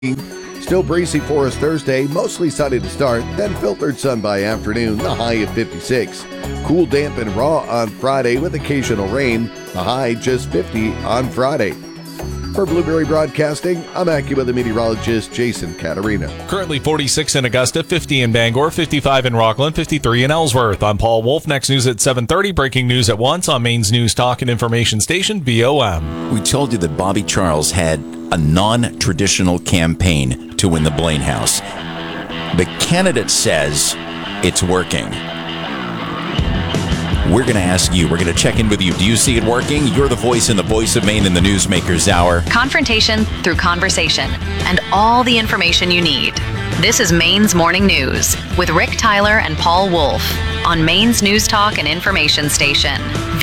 Still breezy for us Thursday, mostly sunny to start, then filtered sun by afternoon, the high at 56. Cool, damp, and raw on Friday with occasional rain, the high just 50 on Friday. For Blueberry Broadcasting, I'm AccuWeather meteorologist Jason Caterina. Currently 46 in Augusta, 50 in Bangor, 55 in Rockland, 53 in Ellsworth. I'm Paul Wolf. Next news at 7:30. Breaking news at once on Maine's news talk and information station, VOM. We told you that Bobby Charles had a non-traditional campaign to win the Blaine House. The candidate says it's working. We're going to ask you. We're going to check in with you. Do you see it working? You're the voice in the Voice of Maine in the Newsmakers Hour. Confrontation through conversation and all the information you need. This is Maine's Morning News with Rick Tyler and Paul Wolf on Maine's news talk and information station,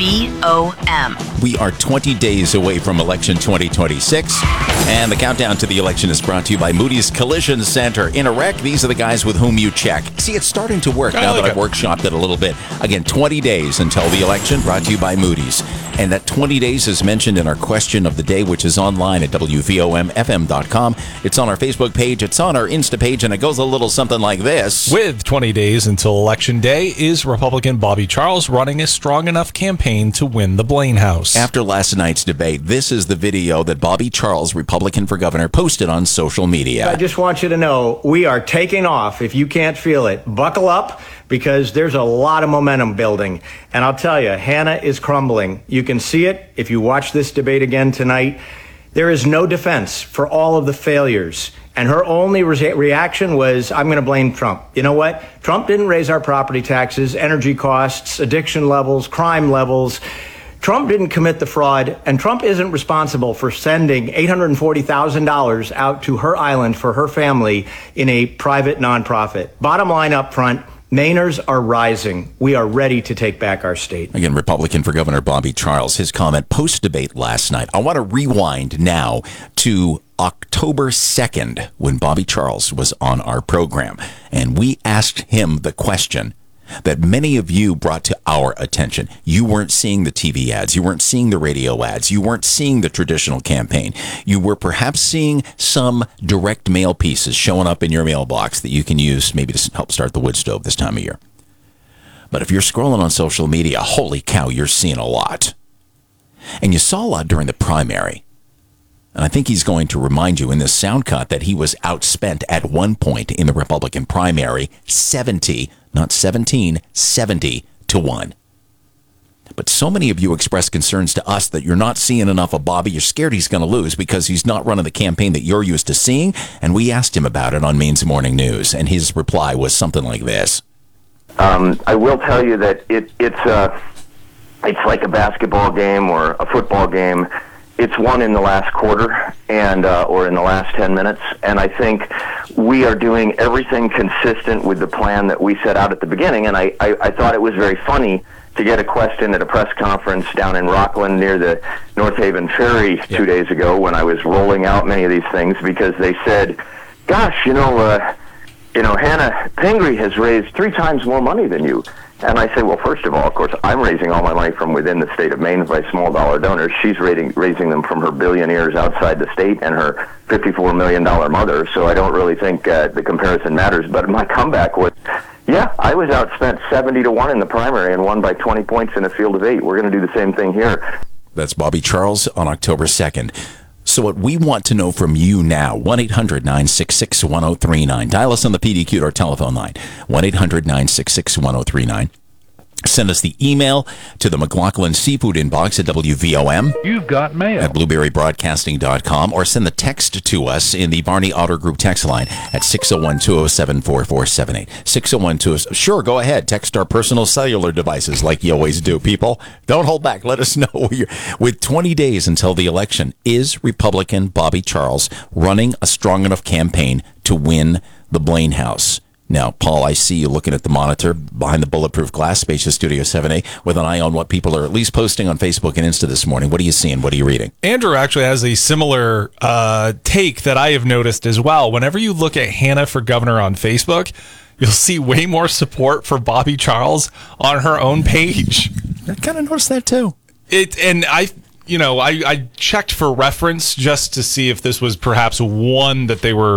VOM. We are 20 days away from election 2026, and the countdown to the election is brought to you by Moody's Collision Center. In a wreck, these are the guys with whom you check. See, it's starting to work now that I've workshopped it a little bit. Again, 20 days until the election, brought to you by Moody's. And that 20 days is mentioned in our question of the day, which is online at WVOMFM.com. It's on our Facebook page, it's on our Insta page, and it goes a little something like this. With 20 days until Election Day, is Republican Bobby Charles running a strong enough campaign to win the Blaine House? After last night's debate, this is the video that Bobby Charles, Republican for governor, posted on social media. I just want you to know, we are taking off. If you can't feel it, buckle up, because there's a lot of momentum building. And I'll tell you, Hannah is crumbling. You can see it if you watch this debate again tonight. There is no defense for all of the failures. And her only reaction was, I'm going to blame Trump. You know what? Trump didn't raise our property taxes, energy costs, addiction levels, crime levels. Trump didn't commit the fraud, and Trump isn't responsible for sending $840,000 out to her island for her family in a private nonprofit. Bottom line up front, Mainers are rising. We are ready to take back our state. Again, Republican for Governor Bobby Charles, his comment post-debate last night. I want to rewind now to October 2nd when Bobby Charles was on our program. And we asked him the question that many of you brought to our attention. You weren't seeing the TV ads. You weren't seeing the radio ads. You weren't seeing the traditional campaign. You were perhaps seeing some direct mail pieces showing up in your mailbox that you can use maybe to help start the wood stove this time of year. But if you're scrolling on social media, holy cow, you're seeing a lot. And you saw a lot during the primary. And I think he's going to remind you in this sound cut that he was outspent at one point in the Republican primary, 70 to 1. But so many of you expressed concerns to us that you're not seeing enough of Bobby. You're scared he's going to lose because he's not running the campaign that you're used to seeing. And we asked him about it on Maine's Morning News. And his reply was something like this. I will tell you that it's like a basketball game or a football game. It's won in the last quarter and or in the last 10 minutes, and I think we are doing everything consistent with the plan that we set out at the beginning, and I thought it was very funny to get a question at a press conference down in Rockland near the North Haven Ferry 2 days ago when I was rolling out many of these things, because they said, gosh, Hannah Pingree has raised 3 times more money than you. And I say, well, first of all, of course, I'm raising all my money from within the state of Maine by small dollar donors. She's raising them from her billionaires outside the state and her $54 million mother. So I don't really think the comparison matters. But my comeback was, yeah, I was outspent 70 to 1 in the primary and won by 20 points in a field of 8. We're going to do the same thing here. That's Bobby Charles on October 2nd. So what we want to know from you now, 1-800-966-1039. Dial us on the PDQ or telephone line, 1-800-966-1039. Send us the email to the McLaughlin Seafood inbox at WVOM. You've got mail. At BlueberryBroadcasting.com, or send the text to us in the Barney Auto Group text line at 601-207-4478. 601-207. Sure, go ahead. Text our personal cellular devices like you always do, people. Don't hold back. Let us know. With 20 days until the election, is Republican Bobby Charles running a strong enough campaign to win the Blaine House? Now, Paul, I see you looking at the monitor behind the bulletproof glass, Spacious Studio 7A, with an eye on what people are at least posting on Facebook and Insta this morning. What are you seeing? What are you reading? Andrew actually has a similar take that I have noticed as well. Whenever you look at Hannah for Governor on Facebook, you'll see way more support for Bobby Charles on her own page. I kind of noticed that too. I checked for reference just to see if this was perhaps one that they were